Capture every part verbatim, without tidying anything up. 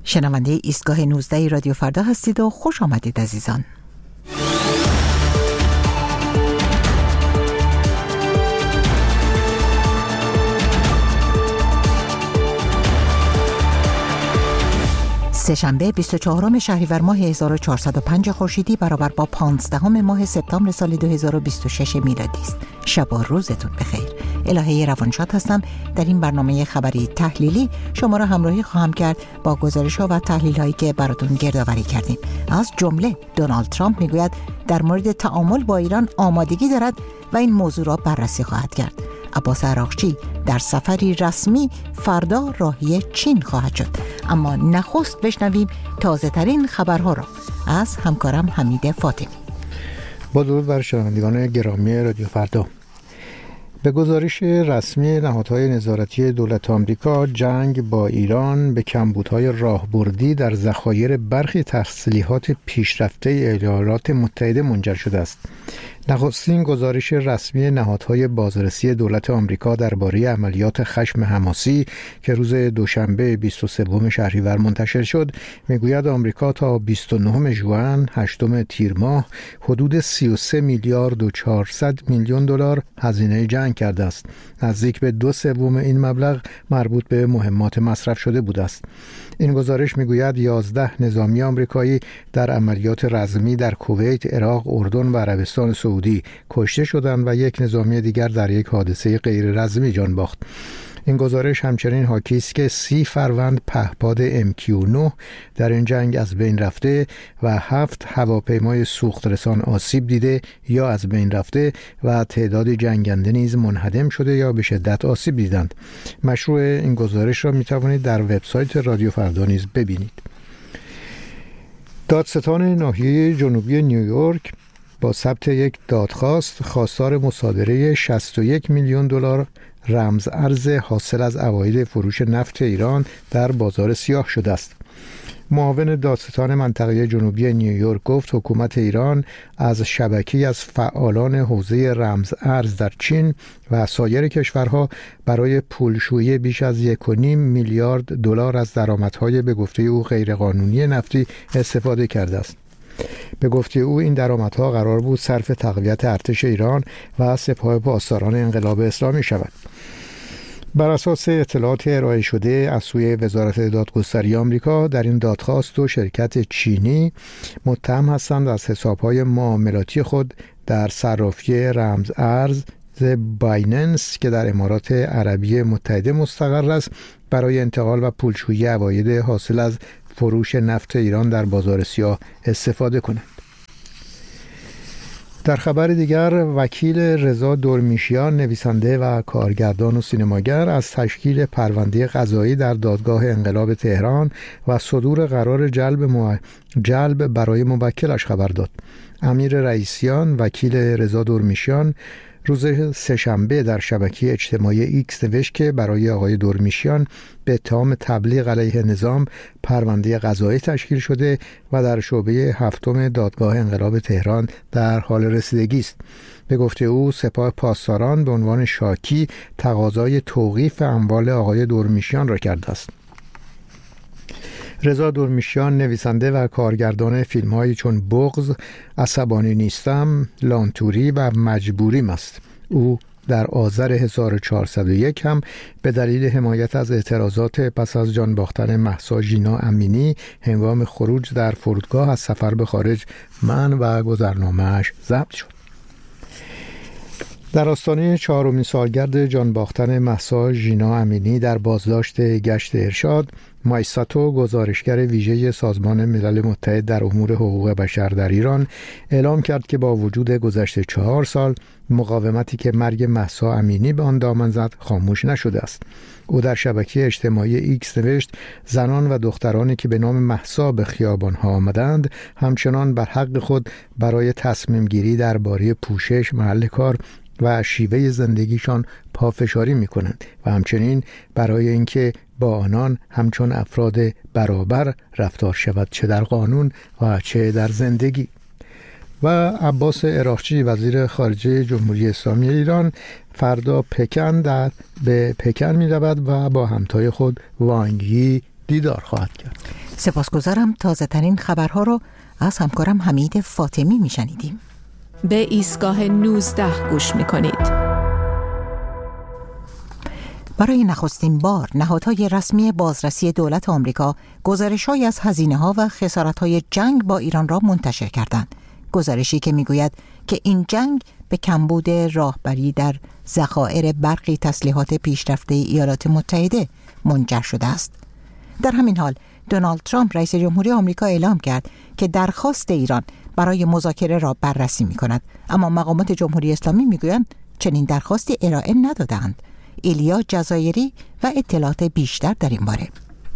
شنونده ایستگاه نوزده رادیو فردا هستید و خوش آمدید عزیزان. سه‌شنبه بیست و چهارم شهریور ماه هزار و چهارصد و پنج خورشیدی برابر با پانزدهم ماه سپتامبر سال دو هزار و بیست و شش میلادی است. شب و روزتون بخیر. الهه روانشاد هستم. در این برنامه خبری تحلیلی شما را همراهی خواهم کرد با گزارش‌ها و تحلیل‌هایی که براتون گردآوری کردیم. از جمله دونالد ترامپ میگوید در مورد تعامل با ایران آمادگی دارد و این موضوع را بررسی خواهد کرد. عباس عراقچی در سفری رسمی فردا راهی چین خواهد شد. اما نخست بشنویم تازه ترین خبرها را از همکارم حمید فاطمی. با درود بر شنوندگان گرامی رادیو فردا. به گزارش رسمی نهادهای نظارتی دولت آمریکا، جنگ با ایران به کمبودهای راهبردی در ذخایر برخی تسلیحات پیشرفته ایالات متحده منجر شده است. نخستین گزارش رسمی نهادهای بازرسی دولت آمریکا درباره عملیات خشم حماسی که روز دوشنبه بیست و سوم شهریور منتشر شد میگوید آمریکا تا بیست و نهم ژوئن هشتم تیر ماه حدود سی و سه میلیارد و چهارصد میلیون دلار هزینه جنگ کرده است. نزدیک به دو سوم این مبلغ مربوط به مهمات مصرف شده بوده است. این گزارش میگوید یازده نظامی آمریکایی در عملیات رزمی در کویت، عراق، اردن و عربستان سعودی کشته شدند و یک نظامی دیگر در یک حادثه غیر رزمی جان باخت. این گزارش همچنین حاکی است که سی فروند پهپاد ام کیو نه در این جنگ از بین رفته و هفت هواپیمای سوخت رسان آسیب دیده یا از بین رفته و تعداد جنگنده نیز منهدم شده یا به شدت آسیب دیدند. مشروع این گزارش را می توانید در وبسایت رادیو فردا نیز ببینید. دادستان ناحیه جنوبی نیویورک با ثبت یک دادخواست خواستار مصادره شصت و یک میلیون دلار رمز ارز حاصل از عواید فروش نفت ایران در بازار سیاه شده است. معاون دادستان منطقه جنوبی نیویورک گفت حکومت ایران از شبکه‌ای از فعالان حوزه رمز ارز در چین و سایر کشورها برای پولشویی بیش از یک و نیم میلیارد دلار از درآمدهای به گفته او غیرقانونی نفتی استفاده کرده است. به گفته او این درآمدها قرار بود صرف تقویت ارتش ایران و سپاه پاسداران انقلاب اسلامی شود. بر اساس اطلاعات ارائه شده از سوی وزارت دادگستری آمریکا، در این دادخواست دو شرکت چینی متهم هستند از حسابهای معاملاتی خود در صرافی رمز ارز بایننس که در امارات عربی متحده مستقر است برای انتقال و پولشویی عواید حاصل از فروش نفت ایران در بازار سیاه استفاده کنند. در خبر دیگر، وکیل رضا دورمیشیان نویسنده و کارگردان و سینماگر از تشکیل پرونده قضایی در دادگاه انقلاب تهران و صدور قرار جلب مو... جلب برای موکلش خبر داد. امیر رئیسیان وکیل رضا دورمیشیان روز سه‌شنبه در شبکه اجتماعی ایکس نوشت که برای آقای دورمیشیان به اتهام تبلیغ علیه نظام پرونده قضایی تشکیل شده و در شعبه هفتم دادگاه انقلاب تهران در حال رسیدگی است. به گفته او سپاه پاسداران به عنوان شاکی تقاضای توقیف اموال آقای دورمیشیان را کرده است. رضا دورمیشیان نویسنده و کارگردان فیلم‌هایی چون بغض، عصبانی نیستم، لانتوری و مجبوریم است. او در آذر هزار و چهارصد و یک هم به دلیل حمایت از اعتراضات پس از جان باختن مهسا ژینا امینی هنگام خروج در فرودگاه از سفر به خارج منع و گذرنامه‌اش ضبط شد. در آستانه چهارمین سالگرد جان باختن مهسا ژینا امینی در بازداشت گشت ارشاد، مایساتو گزارشگر ویژه سازمان ملل متحد در امور حقوق بشر در ایران اعلام کرد که با وجود گذشت چهار سال مقاومتی که مرگ مهسا امینی به آن دامن زد خاموش نشده است. او در شبکه اجتماعی ایکس نوشت زنان و دخترانی که به نام مهسا به خیابان‌ها آمدند همچنان بر حق خود برای تصمیم گیری درباره پوشش، محل کار و شیوه زندگیشان پافشاری می کنند و همچنین برای اینکه با آنان همچون افراد برابر رفتار شود، چه در قانون و چه در زندگی. و عباس عراقچی وزیر خارجه جمهوری اسلامی ایران فردا پکن در به پکن می رود و با همتای خود وانگ یی دیدار خواهد کرد. سپاسگزارم. تازه ترین خبرها رو از همکارم حمید فاطمی میشنیدیم. به ایستگاه نوزده گوش میکنید. برای نخستین بار نهادهای رسمی بازرسی دولت آمریکا گزارش‌هایی از هزینه‌ها و خسارت‌های جنگ با ایران را منتشر کردند. گزارشی که میگوید که این جنگ به کمبود راهبری در ذخایر برخی تسلیحات پیشرفته ایالات متحده منجر شده است. در همین حال دونالد ترامپ رئیس جمهوری آمریکا اعلام کرد که درخواست ایران برای مذاکره را بررسی می‌کند، اما مقامات جمهوری اسلامی میگویند چنین درخواستی ارائه ندادند. ایلیا جزایری و اطلاعات بیشتر در این باره.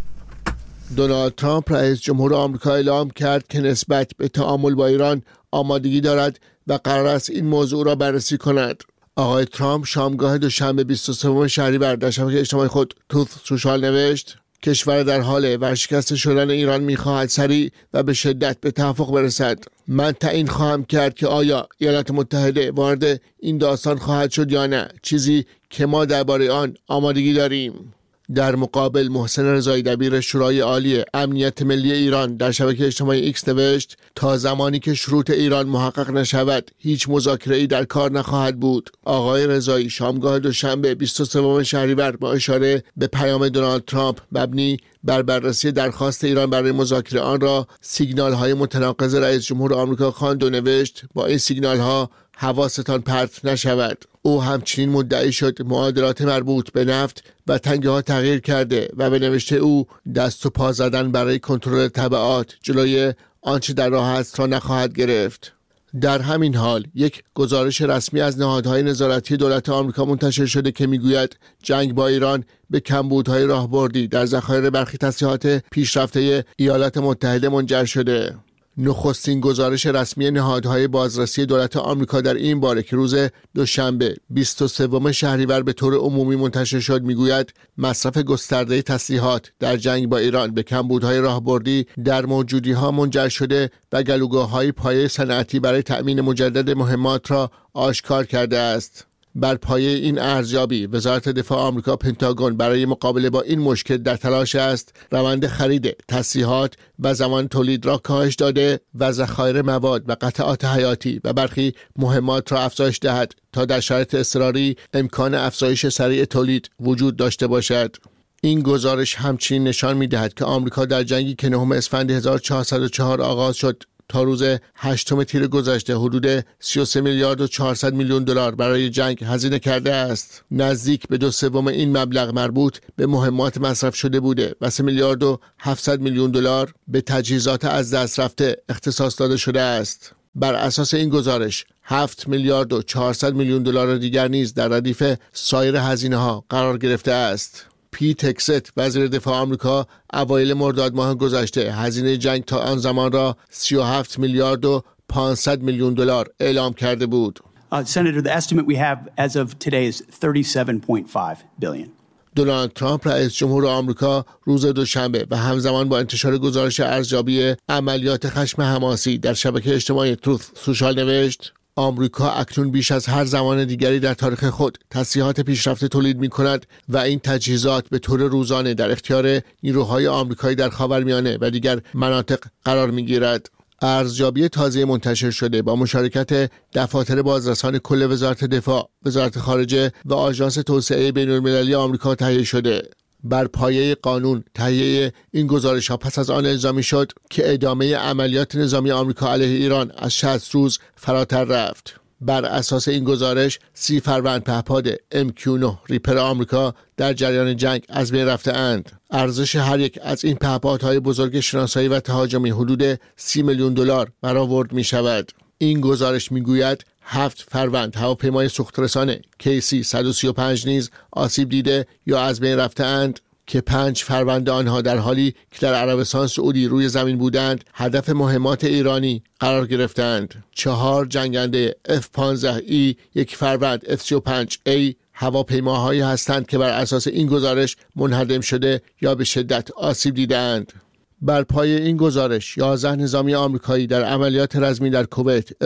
دونالد ترامپ رئیس جمهور آمریکا اعلام کرد که نسبت به تعامل با ایران آمادگی دارد و قرار است این موضوع را بررسی کند. آقای ترامپ شامگاه دوشنبه بیست و سوم شهریور در شبکه اجتماعی خود توث سوشال نوشت: کشور در حال ورشکسته شدن ایران می‌خواهد سریع و به شدت به توافق برسد. من تعیین خواهم کرد که آیا ایالات متحده وارد این داستان خواهد شد یا نه، چیزی که ما درباره آن آمادگی داریم. در مقابل محسن رضایی دبیر شورای عالی امنیت ملی ایران در شبکه اجتماعی ایکس نوشت: تا زمانی که شروط ایران محقق نشود هیچ مذاکره‌ای در کار نخواهد بود. آقای رضایی شامگاه دوشنبه بیست و سوم شهریور با اشاره به پیام دونالد ترامپ مبنی بر بررسی درخواست ایران برای مذاکره آن را سیگنال‌های متناقض رئیس جمهور آمریکا خواند و نوشت: با این سیگنال‌ها حواستان پرت نشود. او همچنین مدعی شد معادلات مربوط به نفت و تنگه ها تغییر کرده و به نوشته او دست و پا زدن برای کنترل تبعات جلوی آنچه در راه است را نخواهد گرفت. در همین حال یک گزارش رسمی از نهادهای نظارتی دولت آمریکا منتشر شده که میگوید جنگ با ایران به کمبودهای راهبردی در ذخایر برخی تسلیحات پیشرفته ایالات متحده منجر شده. نخستین گزارش رسمی نهادهای بازرسی دولت آمریکا در این باره که روز دوشنبه بیست و سوم شهریور به طور عمومی منتشر شد میگوید مصرف گسترده تسلیحات در جنگ با ایران به کمبودهای راهبردی در موجودی‌ها منجر شده و گلوگاه‌های پایه صنعتی برای تأمین مجدد مهمات را آشکار کرده است. بر پایه این ارزیابی وزارت دفاع آمریکا پنتاگون برای مقابله با این مشکل در تلاش است روند خرید تسلیحات و زمان تولید را کاهش داده و ذخایر مواد و قطعات حیاتی و برخی مهمات را افزایش دهد تا در شرایط اضطراری امکان افزایش سریع تولید وجود داشته باشد. این گزارش همچنین نشان می‌دهد که آمریکا در جنگی که نهم اسفند هزار و چهارصد و چهار آغاز شد تا روز هشتم تیر گذشته حدود سی و سه میلیارد و چهارصد میلیون دلار برای جنگ هزینه کرده است. نزدیک به دو سوم این مبلغ مربوط به مهمات مصرف شده بوده و سه میلیارد و هفتصد میلیون دلار به تجهیزات از دست رفته اختصاص داده شده است. بر اساس این گزارش هفت میلیارد و چهارصد میلیون دلار دیگر نیز در ردیف سایر هزینه‌ها قرار گرفته است. پیت هگست وزیر دفاع آمریکا اوایل مرداد ماه گذشته هزینه جنگ تا آن زمان را سی و هفت میلیارد و پانصد میلیون دلار اعلام کرده بود. Uh, Senator, the estimate we have as of today is thirty-seven point five billion. دونالد ترامپ رئیس جمهور آمریکا روز دوشنبه و همزمان با انتشار گزارش ارزیابی عملیات خشم حماسی در شبکه اجتماعی توث سوشال نوشت: آمریکا اکنون بیش از هر زمان دیگری در تاریخ خود تسلیحات پیشرفته تولید می کند و این تجهیزات به طور روزانه در اختیار نیروهای آمریکایی در خاورمیانه و دیگر مناطق قرار می گیرد. ارزیابی تازه منتشر شده با مشارکت دفاتر بازرسان کل وزارت دفاع، وزارت خارجه و آژانس توسعه بین‌المللی آمریکا تهیه شده. بر پایه قانون تهیه این گزارش ها پس از آن الزامی شد که ادامه عملیات نظامی آمریکا علیه ایران از شصت روز فراتر رفت. بر اساس این گزارش سی فروند پهپاد ام کیو نه ریپر آمریکا در جریان جنگ از بین رفته اند. ارزش هر یک از این پهپادهای بزرگ شناسایی و تهاجمی حدود سی میلیون دلار برآورد می شود. این گزارش می گوید هفت فروند هواپیمای سوخترسان کی سی صد و سی و پنج نیز آسیب دیده یا از بین رفته اند که پنج فروند آنها در حالی که در عربستان سعودی روی زمین بودند هدف مهمات ایرانی قرار گرفتند. چهار جنگنده اف پانزده ای، یک فروند اف سی و پنج ای هواپیماهایی هستند که بر اساس این گزارش منهدم شده یا به شدت آسیب دیدند. بر پایه این گزارش یازده نظامی آمریکایی در عملیات رزمی در کویت، عراق،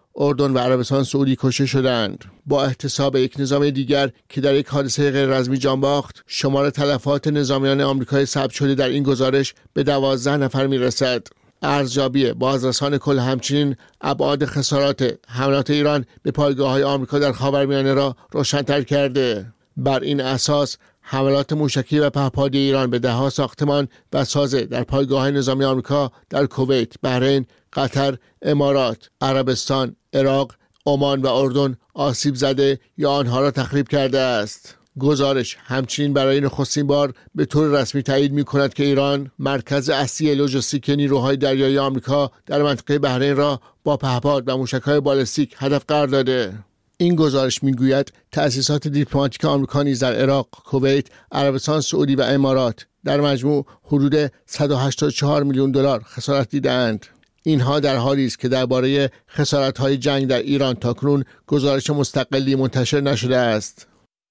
اردن و عربستان سعودی کشته شدند. با احتساب یک نظامی دیگر که در یک حادثه غیر رسمی جان باخت، شمار تلفات نظامیان آمریکایی ثبت شده در این گزارش به دوازده نفر میرسد. ارزیابی بازرسان کل همچنین ابعاد خسارات حملات ایران به پایگاه‌های آمریکا در خاورمیانه را روشن‌تر کرده. بر این اساس حملات موشکی و پهپادی ایران به ده‌ها ساختمان و سازه در پایگاه‌های نظامی آمریکا در کویت، بحرین، قطر، امارات، عربستان، عراق، عمان و اردن آسیب زده یا آنها را تخریب کرده است. گزارش همچنین برای نخستین بار به طور رسمی تایید می‌کند که ایران مرکز اصلی لوجستیک نیروهای دریایی آمریکا در منطقه بحرین را با پهپاد و موشک‌های بالستیک هدف قرار داده. این گزارش میگوید تأسیسات دیپلماتیک آمریکا نیز در عراق، کویت، عربستان سعودی و امارات در مجموع حدود صد و هشتاد و چهار میلیون دلار خسارت دیده‌اند. اینها در حالی است که درباره خسارت‌های جنگ در ایران تاکنون گزارش مستقلی منتشر نشده است.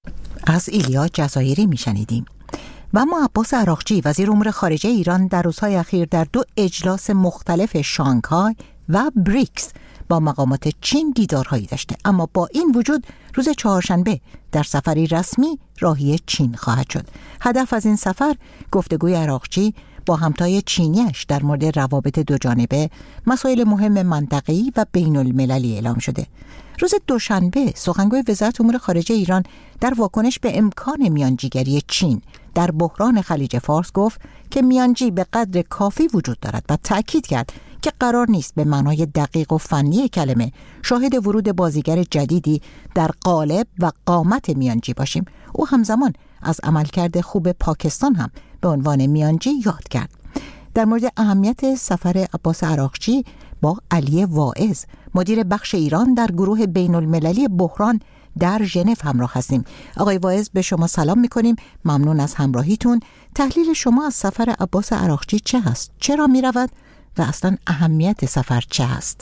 از ایلیا جزایری میشنیدیم. و اما عباس عراقچی وزیر امور خارجه ایران در روزهای اخیر در دو اجلاس مختلف شانگهای و بریکس با مقامات چین دیدارهایی داشته، اما با این وجود روز چهارشنبه در سفری رسمی راهی چین خواهد شد. هدف از این سفر گفتگوی عراقچی با همتای چینیش در مورد روابط دو جانبه، مسائل مهم منطقه‌ای و بین المللی اعلام شده. روز دوشنبه سخنگوی وزارت امور خارجه ایران در واکنش به امکان میانجیگری چین در بحران خلیج فارس گفت که میانجی به قدر کافی وجود دارد و تأکید کرد که قرار نیست به معنای دقیق و فنی کلمه شاهد ورود بازیگر جدیدی در قالب و قامت میانجی باشیم. او همزمان از عملکرد خوب پاکستان هم به عنوان میانجی یاد کرد. در مورد اهمیت سفر عباس عراقچی با علی واعظ مدیر بخش ایران در گروه بین المللی بحران در ژنو همراه هستیم. آقای واعظ به شما سلام میکنیم، ممنون از همراهیتون. تحلیل شما از سفر عباس عراقچی چه هست؟ چرا میرود و اصلا اهمیت سفر چه هست؟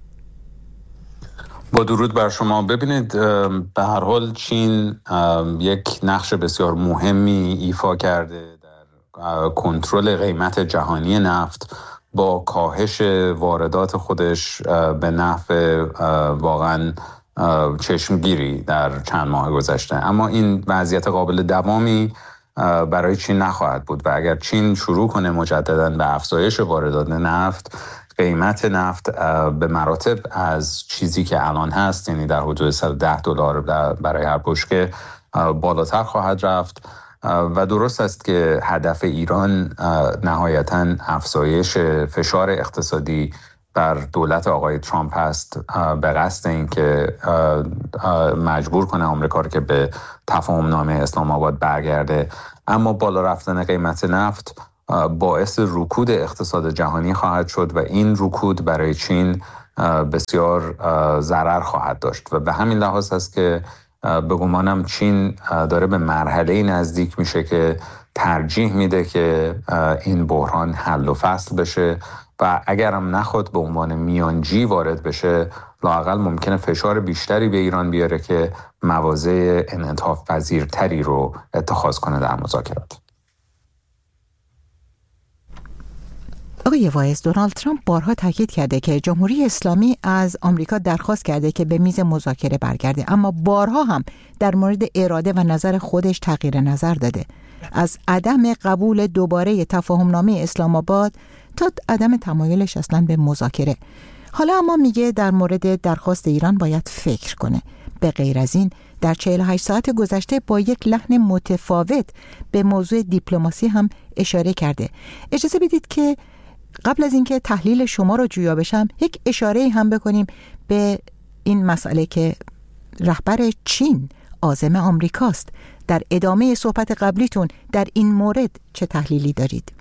با درود بر شما. ببینید، به هر حال چین یک نقش بسیار مهمی ایفا کرده در کنترل قیمت جهانی نفت با کاهش واردات خودش به نفع واقعا چشمگیری در چند ماه گذشته. اما این وضعیت قابل دوامی برای چین نخواهد بود و اگر چین شروع کنه مجدداً به افزایش واردات نفت، قیمت نفت به مراتب از چیزی که الان هست، یعنی در حدود صد و ده دلار برای هر بشکه، بالاتر خواهد رفت. و درست است که هدف ایران نهایتاً افزایش فشار اقتصادی بر دولت آقای ترامپ است به قصد این که مجبور کنه آمریکا رو که به تفاهم نامه اسلام آباد برگرده. اما بالا رفتن قیمت نفت باعث رکود اقتصاد جهانی خواهد شد و این رکود برای چین بسیار ضرر خواهد داشت و به همین لحاظ است که به گمانم چین داره به مرحله نزدیک میشه که ترجیح میده که این بحران حل و فصل بشه و اگرم نخواد به عنوان میانجی وارد بشه، لااقل ممکنه فشار بیشتری به ایران بیاره که مواضع انعطاف پذیرتری رو اتخاذ کنه در مذاکرات. آقای واعظ، دونالد ترامپ بارها تاکید کرده که جمهوری اسلامی از آمریکا درخواست کرده که به میز مذاکره برگرده، اما بارها هم در مورد اراده و نظر خودش تغییر نظر داده، از عدم قبول دوباره تفاهمنامه اسلام آباد تا عدم تمایلش اصلا به مذاکره. حالا اما میگه در مورد درخواست ایران باید فکر کنه. به غیر از این در چهل و هشت ساعت گذشته با یک لحن متفاوت به موضوع دیپلماسی هم اشاره کرده. اجازه بدید که قبل از اینکه تحلیل شما رو جویا بشم یک اشاره هم بکنیم به این مسئله که رهبر چین عازم آمریکاست. در ادامه صحبت قبلیتون در این مورد چه تحلیلی دارید؟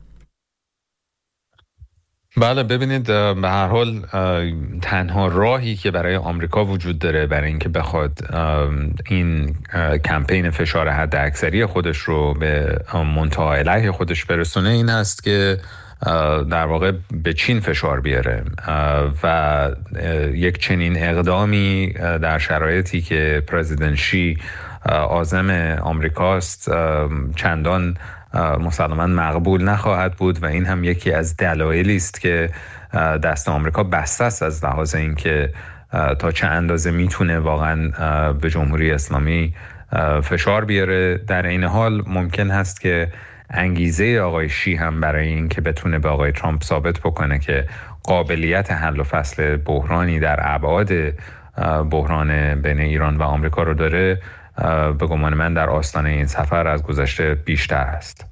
بله، ببینید، به هر حال تنها راهی که برای آمریکا وجود داره برای اینکه بخواد این کمپین فشار حد اکثری خودش رو به منتهی علیه خودش برسونه این است که در واقع به چین فشار بیاره و یک چنین اقدامی در شرایطی که پرزیدنت شی عازم آمریکاست چندان مسلماً مقبول نخواهد بود و این هم یکی از دلایلی است که دست آمریکا بسته است از لحاظ اینکه تا چه اندازه میتونه واقعا به جمهوری اسلامی فشار بیاره. در این حال ممکن هست که انگیزه آقای شی هم برای این که بتونه به آقای ترامپ ثابت بکنه که قابلیت حل و فصل بحرانی در ابعاد بحران بین ایران و آمریکا رو داره، به گمان من در آستانه این سفر از گذشته بیشتر است.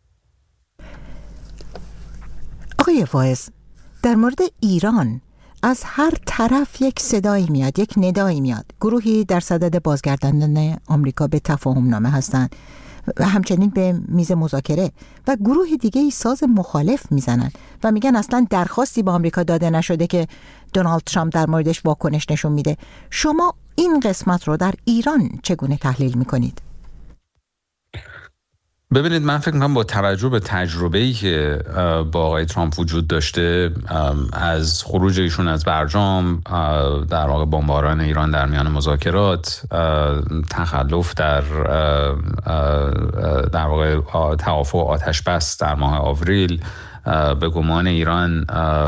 آقای فائز، در مورد ایران از هر طرف یک صدایی میاد، یک ندایی میاد. گروهی در صدد بازگرداندن آمریکا به تفاهم نامه هستند و همچنین به میز مذاکره، و گروه دیگه ای ساز مخالف میزنن و میگن اصلا درخواستی به آمریکا داده نشده که دونالد ترامپ در موردش واکنش نشون میده. شما این قسمت رو در ایران چگونه تحلیل میکنید؟ ببینید، من فکر میکنم با توجه به تجربه‌ای که با آقای ترامپ وجود داشته، از خروج ایشون از برجام، در واقع بمباران ایران در میان مذاکرات، تخلف در در واقع توافق آتش بس در ماه آوریل، به گمان ایران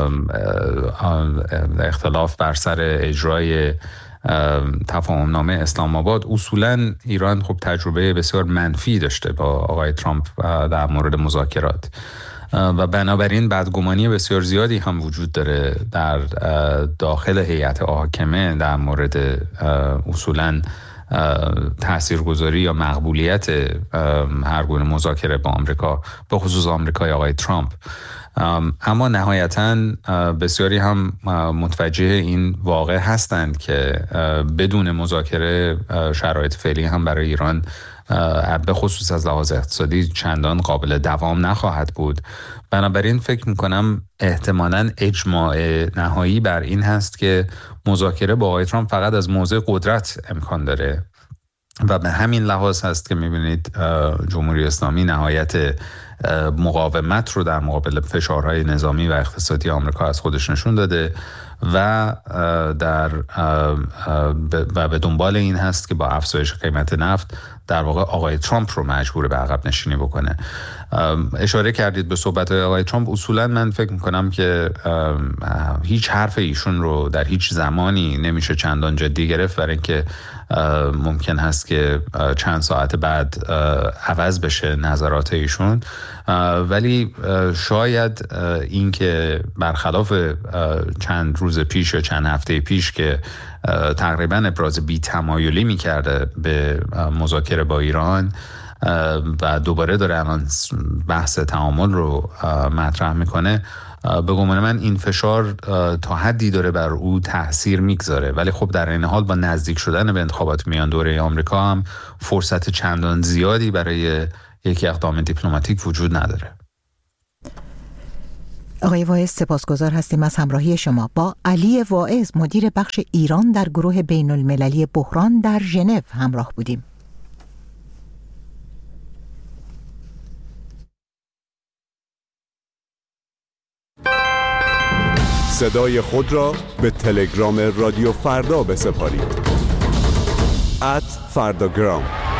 اختلاف بر سر اجرای تفاهم نامه اسلام آباد، اصولا ایران خب تجربه بسیار منفی داشته با آقای ترامپ در مورد مذاکرات و بنابراین بدگمانی بسیار زیادی هم وجود داره در داخل هیئت حاکمه در مورد اصولا تاثیرگذاری یا مقبولیت هر گونه مذاکره با آمریکا، به خصوص آمریکای آقای ترامپ. اما نهایتاً بسیاری هم متوجه این واقع هستند که بدون مذاکره شرایط فعلی هم برای ایران به خصوص از لحاظ اقتصادی چندان قابل دوام نخواهد بود. بنابراین فکر میکنم احتمالاً اجماع نهایی بر این هست که مذاکره با آقای ترامپ فقط از موضع قدرت امکان داره و به همین لحاظ هست که میبینید جمهوری اسلامی نهایت مقاومت رو در مقابل فشارهای نظامی و اقتصادی آمریکا از خودش نشون داده و در و به دنبال این هست که با افزایش قیمت نفت در واقع آقای ترامپ رو مجبور به عقب نشینی بکنه. اشاره کردید به صحبت‌های آقای ترامپ. اصولاً من فکر می‌کنم که هیچ حرف ایشون رو در هیچ زمانی نمیشه چندان جدی گرفت، برای اینکه ممکن هست که چند ساعت بعد عوض بشه نظرات ایشون، ولی شاید این که برخلاف چند روز پیش یا چند هفته پیش که تقریباً ابراز بی‌تمایلی می‌کرده به مذاکره با ایران و دوباره داره الان بحث تعامل رو مطرح میکنه، به گمان من این فشار تا حدی داره بر او تاثیر میگذاره. ولی خب در این حال با نزدیک شدن به انتخابات میان دوره آمریکا هم فرصت چندان زیادی برای یک اقدام دیپلماتیک وجود نداره. آقای واعظ، سپاسگزار هستیم از همراهی شما. با علی واعظ، مدیر بخش ایران در گروه بین المللی بحران در ژنو همراه بودیم. صدای خود را به تلگرام رادیو فردا بسپارید. ات فرداگرام.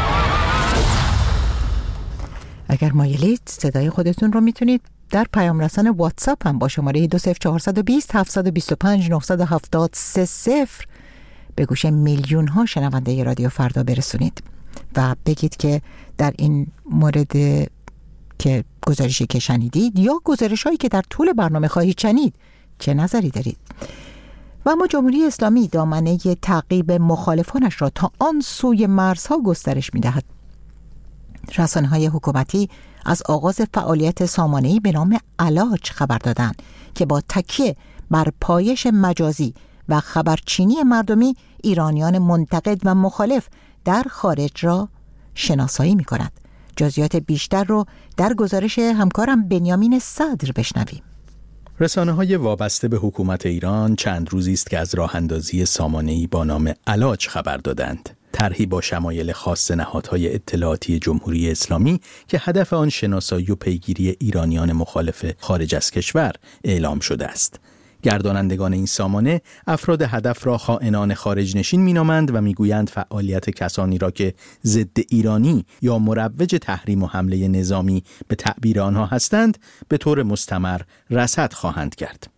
اگر مایلید صدای خودتون رو میتونید در پیام رسان واتساپ هم با شماره دو صفر چهار دو صفر هفت دو پنج نه هفت سه صفر به گوش میلیون ها شنونده رادیو فردا برسونید و بگید که در این مورد که گزارشی که شنیدید یا گزارش هایی که در طول برنامه خواهید شنید چه نظری دارید. و اما جمهوری اسلامی دامنه تعقیب مخالفانش را تا آن سوی مرزها گسترش می‌دهد. رسانه‌های حکومتی از آغاز فعالیت سامانه‌ای به نام علاج خبر دادند که با تکیه بر پایش مجازی و خبرچینی مردمی ایرانیان منتقد و مخالف در خارج را شناسایی می‌کند. جزئیات بیشتر رو در گزارش همکارم بنیامین صدر بشنویم. رسانه‌های وابسته به حکومت ایران چند روزی است که از راه‌اندازی سامانه‌ای با نام علاج خبر دادند. طرحی با شمایل خاص نهادهای اطلاعاتی جمهوری اسلامی که هدف آن شناسایی و پیگیری ایرانیان مخالف خارج از کشور اعلام شده است. گردانندگان این سامانه افراد هدف را خائنان خارج نشین می‌نامند و می‌گویند فعالیت کسانی را که ضد ایرانی یا مروج تحریم و حمله نظامی به تعبیر آنها هستند به طور مستمر رصد خواهند کرد.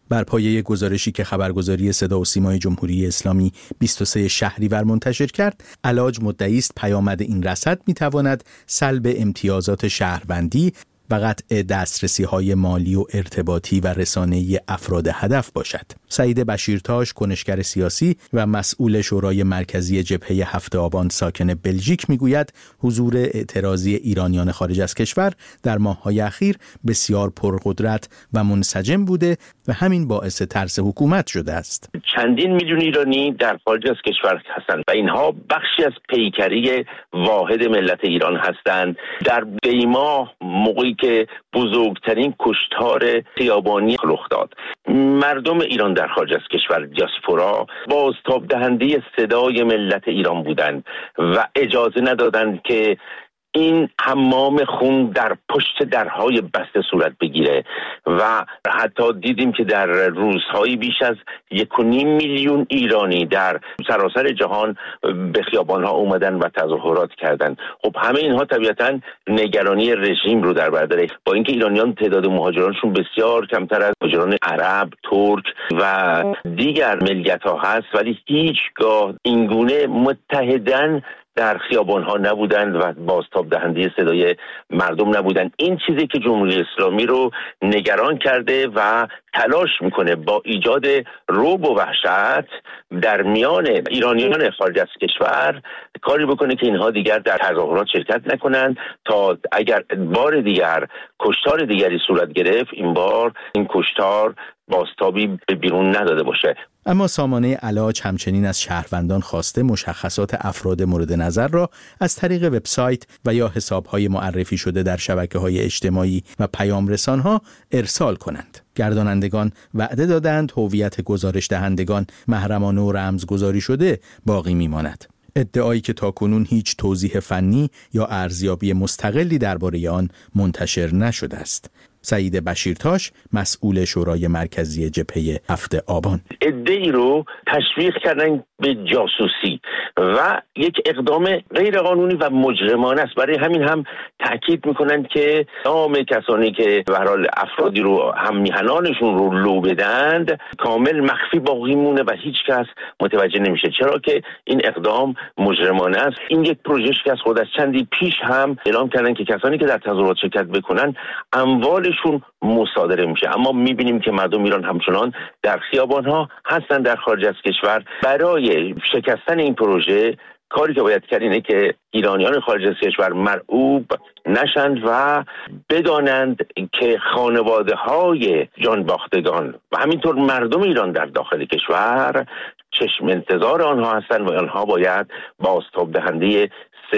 بر پایه گزارشی که خبرگزاری صدا و سیمای جمهوری اسلامی بیست و سوم شهریور منتشر کرد، علاج مدعی است پیامد این رصد می‌تواند سلب امتیازات شهروندی و قطع دسترسی‌های مالی و ارتباطی و رسانه‌ای افراد هدف باشد. سعید بشیرتاش، کنشگر سیاسی و مسئول شورای مرکزی جبهه هفت آبان ساکن بلژیک میگوید حضور اعتراضی ایرانیان خارج از کشور در ماه‌های اخیر بسیار پرقدرت و منسجم بوده و همین باعث ترس حکومت شده است. چندین میلیون ایرانی در خارج از کشور هستند و اینها بخشی از پیکری واحد ملت ایران هستند. در دیما موقعی که بزرگترین کشتار خیابانی رخ داد، مردم ایران در خارج از کشور، دیاسپورا، بازتاب دهنده صدای ملت ایران بودند و اجازه ندادند که این حمام خون در پشت درهای بسته صورت بگیره و حتی دیدیم که در روزهای بیش از یک و نیم میلیون ایرانی در سراسر جهان به خیابانها اومدن و تظاهرات کردن. خب همه اینها طبیعتاً نگرانی رژیم رو در بر داره، با اینکه ایرانیان تعداد مهاجرانشون بسیار کمتر از مهاجران عرب، ترک و دیگر ملیت‌ها هست، ولی هیچگاه اینگونه متحداً در خیابان‌ها نبودند و بازتاب دهنده صدای مردم نبودند. این چیزی که جمهوری اسلامی رو نگران کرده و تلاش میکنه با ایجاد رعب و وحشت در میان ایرانیان خارج از کشور کاری بکنه که اینها دیگر در تظاهرات شرکت نکنند تا اگر بار دیگر کشتار دیگری صورت گرفت، این بار این کشتار بازتابی به بیرون نداده باشه. اما سامانه علاج همچنین از شهروندان خواسته مشخصات افراد مورد نظر را از طریق وبسایت و یا حساب‌های معرفی شده در شبکه‌های اجتماعی و پیام رسان‌ها ارسال کنند. گردانندگان وعده دادند هویت گزارش دهندگان محرمانه و رمزگذاری شده باقی میماند. ادعایی که تاکنون هیچ توضیح فنی یا ارزیابی مستقلی درباره آن منتشر نشده است. سعید بشیرتاش، مسئول شورای مرکزی جبهه هفت آبان: ادعایی رو تشویق کردن به جاسوسی و یک اقدام غیر قانونی و مجرمانه است. برای همین هم تاکید میکنند که نام کسانی که به هر حال افرادی رو هم میهنانشون رو لو بدند کامل مخفی باقی مونه و هیچ کس متوجه نمیشه، چرا که این اقدام مجرمانه است. این یک پروژه که از خود از چندی پیش هم اعلام کردن که کسانی که در تظاهرات شرکت بکنن اموالشون مصادره میشه، اما میبینیم که مردم ایران همچنان در خیابانها هستن در خارج از کشور. برای شکستن این پروژه کاری که باید کرد اینه که ایرانیان خارج از کشور مرعوب نشند و بدانند که خانواده های جانباختگان و همینطور مردم ایران در داخل کشور چشم انتظار آنها هستند و آنها باید بازتاب دهنده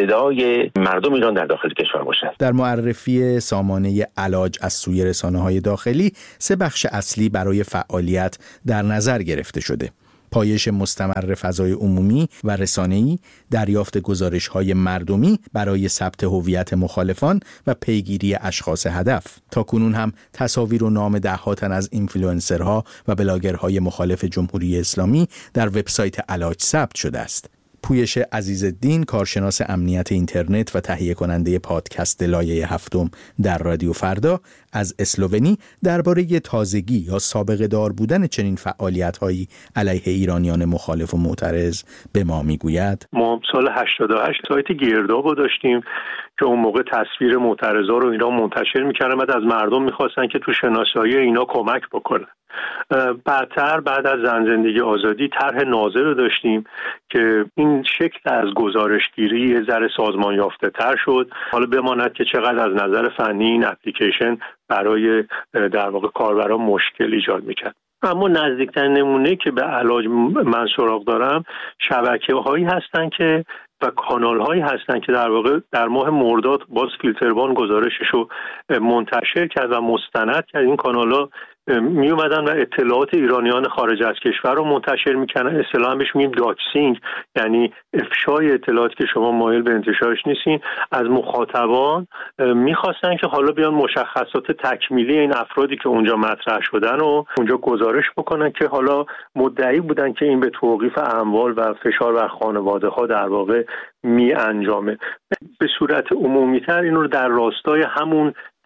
صدای مردم ایران در داخل کشور باشد. در معرفی سامانه علاج از سوی رسانه‌های داخلی سه بخش اصلی برای فعالیت در نظر گرفته شده: پایش مستمر فضای عمومی و رسانه‌ای، دریافت گزارش‌های مردمی برای ثبت هویت مخالفان و پیگیری اشخاص هدف. تاکنون هم تصاویر و نام ده‌ها تن از اینفلوئنسرها و بلاگرهای مخالف جمهوری اسلامی در وبسایت علاج ثبت شده است. پویش عزیزالدین، کارشناس امنیت اینترنت و تهیه کننده پادکست لایه هفتم در رادیو فردا، از اسلوونی درباره تازگی یا سابقه دار بودن چنین فعالیت‌هایی علیه ایرانیان مخالف و معترض به ما میگوید: ما سال هشتاد و هشت سایت گرداب رو داشتیم که اون موقع تصویر معترضا رو اینا منتشر می‌کردن، بعد از مردم می‌خواستن که تو شناسایی اینا کمک بکنن. بعدتر بعد از زن زندگی آزادی طرح ناظر رو داشتیم که این شکل از گزارشگیری یه ذره سازمان یافته تر شد. حالا بماند که چقدر از نظر فنی این اپلیکیشن برای در واقع کاربران مشکل ایجاد میکرد. اما نزدیکترین نمونه که به علاج من سراغ دارم شبکه‌هایی هستن که و کانال‌هایی هستن که در واقع در ماه مرداد باز فیلتروان گزارشش رو منتشر کرد و مستند کرد. این کانال‌ها می اومدن و اطلاعات ایرانیان خارج از کشور رو منتشر میکنن. اصطلاحاً بهش میگیم داکسینگ، یعنی افشای اطلاعاتی که شما مایل به انتشارش نیستین. از مخاطبان میخواستن که حالا بیان مشخصات تکمیلی این افرادی که اونجا مطرح شدن و اونجا گزارش بکنن که حالا مدعی بودن که این به توقیف اموال و فشار بر خانواده ها در واقع می انجامه. به صورت عمومی تر این رو در راستای همون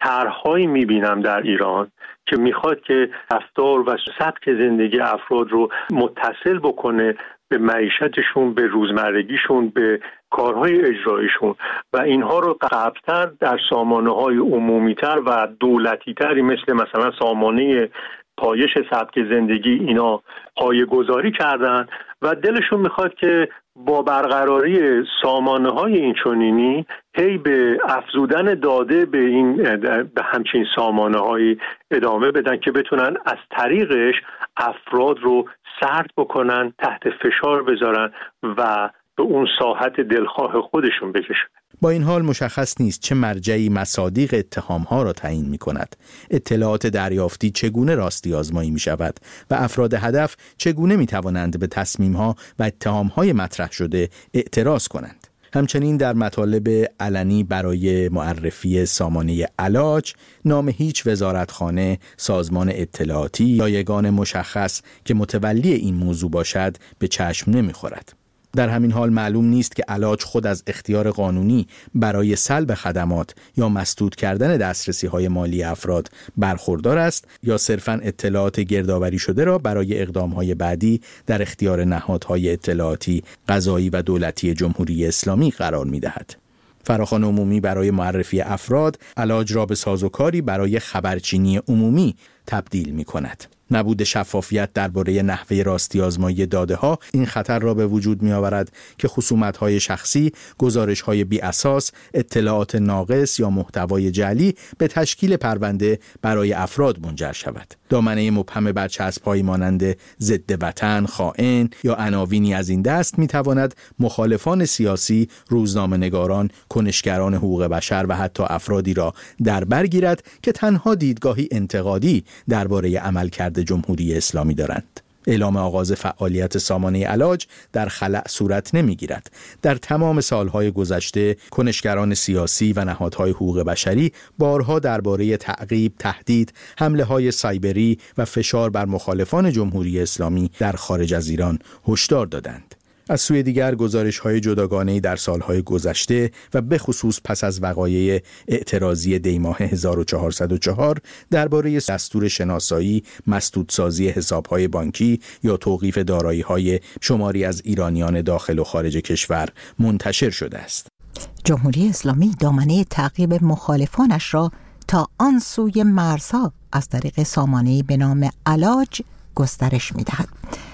طرح‌هایی می‌بینم در ایران که میخواد که رفتار و سبک زندگی افراد رو متصل بکنه به معیشتشون، به روزمرگیشون، به کارهای اجرایشون و اینها رو قبلتر در سامانه‌های عمومی‌تر و دولتی‌تری مثل مثلا سامانه پایش سبک زندگی اینا پایه‌گذاری کردن و دلشون میخواد که با برقراری سامانه‌های اینچنینی هی به افزودن داده به این به همچین سامانه‌های ادامه بدن که بتونن از طریقش افراد رو سرد بکنن، تحت فشار بذارن و به اون ساحت دلخواه خودشون بکشن. با این حال مشخص نیست چه مرجعی مصادیق اتهام‌ها را تعیین می‌کند. اطلاعات دریافتی چگونه راستی آزمایی می‌شود و افراد هدف چگونه می‌توانند به تصمیم‌ها و اتهام‌های مطرح شده اعتراض کنند. همچنین در مطالب علنی برای معرفی سامانه علاج نام هیچ وزارتخانه، سازمان اطلاعاتی یا یگان مشخص که متولی این موضوع باشد به چشم نمی‌خورد. در همین حال معلوم نیست که علاج خود از اختیار قانونی برای سلب خدمات یا مسدود کردن دسترسی‌های مالی افراد برخوردار است یا صرفاً اطلاعات گردآوری شده را برای اقدام‌های بعدی در اختیار نهادهای اطلاعاتی، قضایی و دولتی جمهوری اسلامی قرار می‌دهد. فراخوان عمومی برای معرفی افراد علاج را به سازوکاری برای خبرچینی عمومی تبدیل می‌کند. نبود شفافیت درباره نحوه راستی آزمایی داده ها این خطر را به وجود می آورد که خصومت های شخصی، گزارش های بی اساس، اطلاعات ناقص یا محتوای جعلی به تشکیل پرونده برای افراد منجر شود. دامنه مبهم برچسب‌هایی مانند ضد وطن، خائن یا عناوینی از این دست می تواند مخالفان سیاسی، روزنامه‌نگاران، کنشگران حقوق بشر و حتی افرادی را در بر گیرد که تنها دیدگاهی انتقادی درباره عملکرد جمهوری اسلامی دارند. اعلام آغاز فعالیت سامانه علاج در خلأ صورت نمیگیرد. در تمام سالهای گذشته کنشگران سیاسی و نهادهای حقوق بشری بارها درباره تعقیب، تهدید، حمله های سایبری و فشار بر مخالفان جمهوری اسلامی در خارج از ایران هشدار دادند. از سوی دیگر گزارش‌های جداگانه‌ای در سالهای گذشته و به خصوص پس از وقایع اعتراضی دی‌ماه هزار و چهارصد و چهار درباره دستور شناسایی، مسدودسازی حساب‌های بانکی یا توقیف دارایی‌های شماری از ایرانیان داخل و خارج کشور منتشر شده است. جمهوری اسلامی دامنه تعقیب مخالفانش را تا آن سوی مرزها از طریق سامانه‌ای به نام علاج گسترش می‌دهد.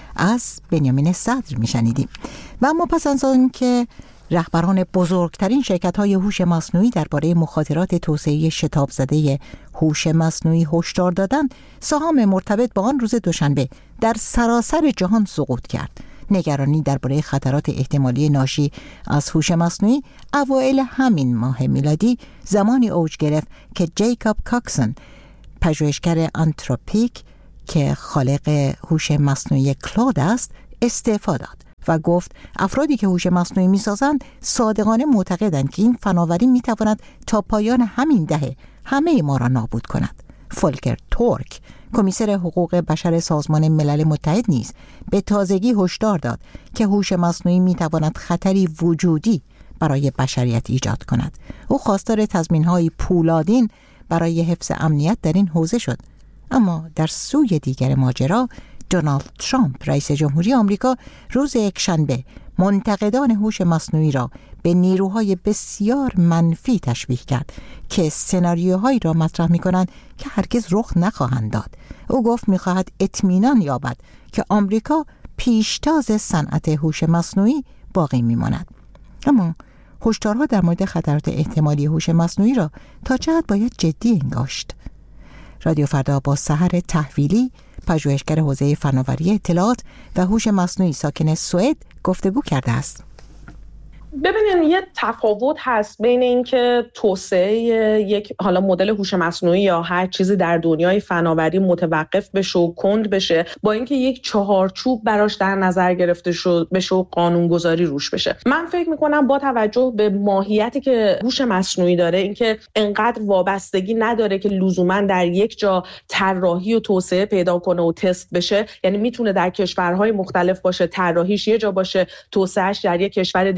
از بنیامین صدر میشنیدیم. و اما پس از آن که رهبران بزرگترین شرکت‌های هوش مصنوعی درباره مخاطرات توسعه شتاب زده هوش مصنوعی هشدار دادند، سهام مرتبط با آن روز دوشنبه در سراسر جهان سقوط کرد. نگرانی درباره خطرات احتمالی ناشی از هوش مصنوعی اوایل همین ماه میلادی زمانی اوج گرفت که جیکاب کاکسون، پژوهشگر آنتروپیک که خالق هوش مصنوعی کلود است، استعفا داد و گفت افرادی که هوش مصنوعی می‌سازند صادقانه معتقدند که این فناوری می‌تواند تا پایان همین دهه همه ما را نابود کند. فولکر تورک، کمیسر حقوق بشر سازمان ملل متحد نیز به تازگی هشدار داد که هوش مصنوعی می‌تواند خطری وجودی برای بشریت ایجاد کند. او خواستار تضمین‌های پولادین برای حفظ امنیت در این حوزه شد. اما در سوی دیگر ماجرا، دونالد ترامپ رئیس جمهوری آمریکا روز یکشنبه منتقدان هوش مصنوعی را به نیروهای بسیار منفی تشبیه کرد که سناریوهایی را مطرح می‌کنند که هرگز رخ نخواهند داد. او گفت می‌خواهد اطمینان یابد که آمریکا پیشتاز صنعت هوش مصنوعی باقی می‌ماند. اما هشدارها در مورد خطرات احتمالی هوش مصنوعی را تا چه حد باید جدی انگاشت؟ رادیو فردا با سحر تحویلی، پژوهشگر حوزه فناوری اطلاعات و هوش مصنوعی ساکن سوئد، گفتگو کرده است. ببینین یه تفاوت هست بین اینکه توسعه یک حالا مدل هوش مصنوعی یا هر چیزی در دنیای فناوری متوقف بشه و کند بشه با اینکه یک چهارچوب براش در نظر گرفته شد بشه و قانونگذاری روش بشه. من فکر میکنم با توجه به ماهیتی که هوش مصنوعی داره، اینکه انقدر وابستگی نداره که لزوما در یک جا طراحی و توسعه پیدا کنه و تست بشه، یعنی میتونه در کشورهای مختلف باشه، طراحیش یه جا باشه، توسعهش در یک کشور دیگه و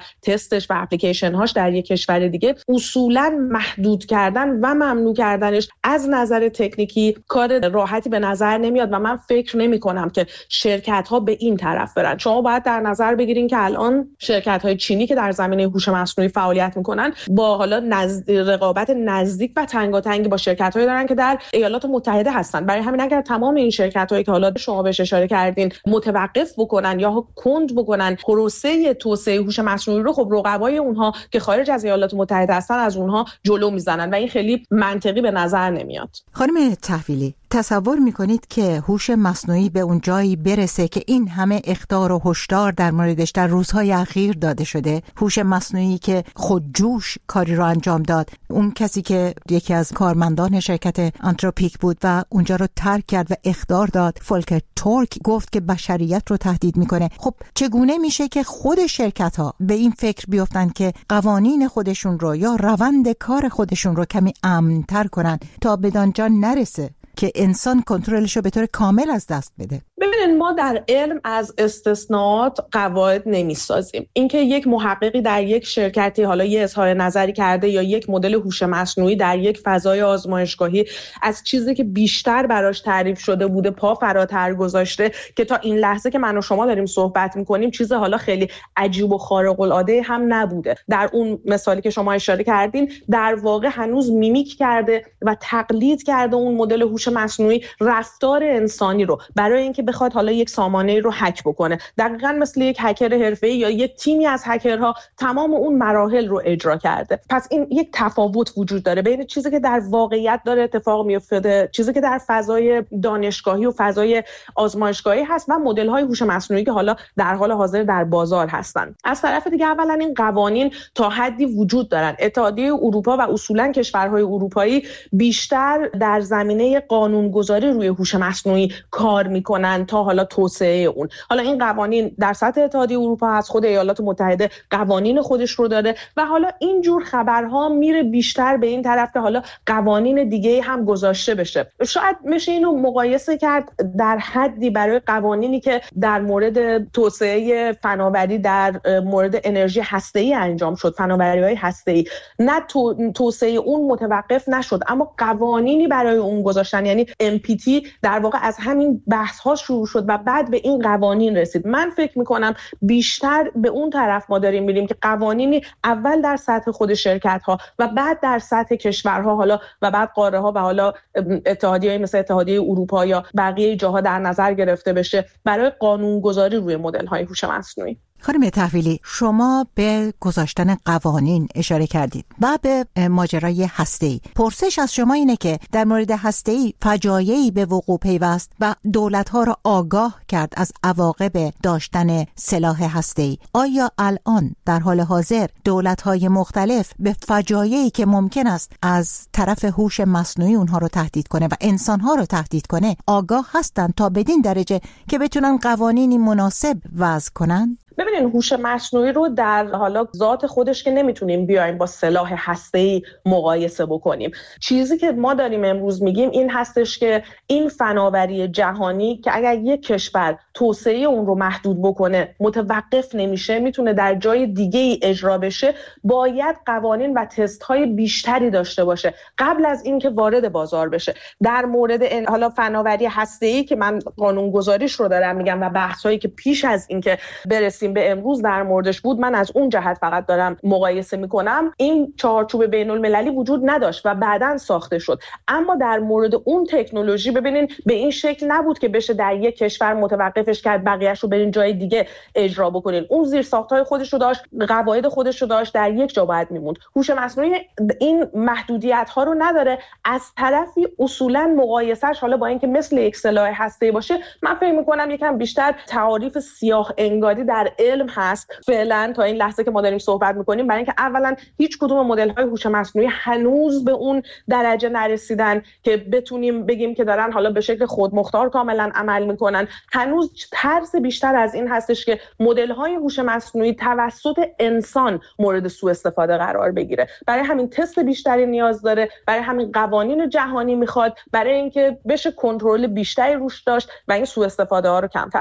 تستش و اپلیکیشن هاش در یک کشور دیگه، اصولا محدود کردن و ممنوع کردنش از نظر تکنیکی کار راحتی به نظر نمیاد و من فکر نمی کنم که شرکت ها به این طرف برن. شما باید در نظر بگیرین که الان شرکت های چینی که در زمینه هوش مصنوعی فعالیت میکنن با حالا نزد... رقابت نزدیک و تنگاتنگی با شرکت هایی دارن که در ایالات متحده هستن. برای همین اگر تمام این شرکت هایی که حالا شما بهش اشاره کردین متوقف بکنن یا کند بکنن پروسه توسعه هوش مصنوعی رو، خب رقبای اونها که خارج از ایالات متحده هستن از اونها جلو میزنن و این خیلی منطقی به نظر نمیاد. خانم تحویلی، تصور میکنید که هوش مصنوعی به اون جایی برسه که این همه اخطار و هشدار در موردش در روزهای اخیر داده شده؟ هوش مصنوعی که خودجوش کاری رو انجام داد، اون کسی که یکی از کارمندان شرکت آنتروپیک بود و اونجا رو ترک کرد و اخطار داد، فولکر تورک، گفت که بشریت رو تهدید میکنه. خب چگونه میشه که خود شرکت ها به این فکر بیفتن که قوانین خودشون رو یا روند کار خودشون رو کمی امن‌تر کنن تا بدانجا نرسه که انسان کنترلش رو به طور کامل از دست بده؟ ببینید، ما در علم از استثناءات قواعد نمی‌سازیم. اینکه یک محققی در یک شرکتی حالا یه اظهار نظری کرده یا یک مدل هوش مصنوعی در یک فضای آزمایشگاهی از چیزی که بیشتر براش تعریف شده بوده پا فراتر گذاشته که تا این لحظه که من و شما داریم صحبت می‌کنیم چیز حالا خیلی عجیب و خارق العاده هم نبوده. در اون مثالی که شما اشاره کردین در واقع هنوز میمیک کرده و تقلید کرده اون مدل هوش مصنوعی رفتار انسانی رو برای اینکه بخواد حالا یک سامانه رو هک بکنه. دقیقاً مثل یک هکر حرفه‌ای یا یک تیمی از هکرها تمام اون مراحل رو اجرا کرده. پس این یک تفاوت وجود داره بین چیزی که در واقعیت داره اتفاق میفته، چیزی که در فضای دانشگاهی و فضای آزمایشگاهی هست و مدل‌های هوش مصنوعی که حالا در حال حاضر در بازار هستن. از طرف دیگه اولا این قوانین تا حدی وجود دارن. اتحادیه اروپا و اصولاً کشورهای اروپایی بیشتر در زمینه قانونگذاری روی هوش مصنوعی کار میکنن تا حالا توسعه اون. حالا این قوانین در سطح اتحادیه اروپا هست، خود ایالات متحده قوانین خودش رو داره و حالا اینجور خبرها میره بیشتر به این طرف که حالا قوانین دیگه هم گذاشته بشه. شاید میشه اینو مقایسه کرد در حدی برای قوانینی که در مورد توسعه فناوری در مورد انرژی هسته‌ای انجام شد، فناوری‌های هسته‌ای، نه تو، توسعه اون متوقف نشد اما قوانینی برای اون گذاشتن، یعنی ام پی تی در واقع از همین بحث ها شروع شد و بعد به این قوانین رسید. من فکر میکنم بیشتر به اون طرف ما داریم میریم که قوانینی اول در سطح خود شرکت ها و بعد در سطح کشورها حالا و بعد قاره ها و حالا اتحادیه‌های مثل اتحادیه اروپا یا بقیه جاها در نظر گرفته بشه برای قانونگذاری روی مدل های هوش مصنوعی. خانم تحویلی، شما به گذاشتن قوانین اشاره کردید و به ماجرای هسته‌ای. پرسش از شما اینه که در مورد هسته‌ای فجایعی به وقوع پیوست و دولت‌ها را آگاه کرد از عواقب داشتن سلاح هسته‌ای. آیا الان در حال حاضر دولت‌های مختلف به فجایعی که ممکن است از طرف هوش مصنوعی اونها رو تهدید کنه و انسان‌ها رو تهدید کنه آگاه هستند تا بدین درجه که بتونن قوانینی مناسب وضع کنن؟ ببینین، هوش مصنوعی رو در حالا ذات خودش که نمیتونیم بیایم با سلاح هسته‌ای مقایسه بکنیم. چیزی که ما داریم امروز میگیم این هستش که این فناوری جهانی که اگر یک کشور توسعه اون رو محدود بکنه متوقف نمیشه، میتونه در جای دیگه ای اجرا بشه، باید قوانین و تست های بیشتری داشته باشه قبل از اینکه وارد بازار بشه. در مورد حالا فناوری هسته‌ای که من قانونگذاریش رو دارم میگم و بحثایی که پیش از اینکه برسیم به امروز در موردش بود، من از اون جهت فقط دارم مقایسه میکنم. این چارچوب بین المللی وجود نداشت و بعداً ساخته شد، اما در مورد اون تکنولوژی ببینین به این شکل نبود که بشه در یک کشور متوقفش کرد بقیه‌اش رو برین جای دیگه اجرا بکنین. اون زیرساخت‌های خودش رو داشت، قواعد خودش رو داشت، در یک جا باید میموند. هوش مصنوعی این محدودیت‌ها رو نداره. از طرفی اصولاً مقایسهش حالا با اینکه مثل یک سلاح هسته‌ای باشه، من فکر می‌کنم یکم بیشتر تعاریف سیاه انگاری در علم هست فعلا تا این لحظه که ما داریم صحبت میکنیم، برای اینکه اولا هیچ کدوم مدل های هوش مصنوعی هنوز به اون درجه نرسیدن که بتونیم بگیم که دارن حالا به شکل خودمختار کاملا عمل میکنن. هنوز ترس بیشتر از این هستش که مدل های هوش مصنوعی توسط انسان مورد سوء استفاده قرار بگیره. برای همین تست بیشتری نیاز داره، برای همین قوانین جهانی میخواد، برای اینکه بشه کنترل بیشتری روش داشت و این سوء استفاده ها رو کمتر کرد.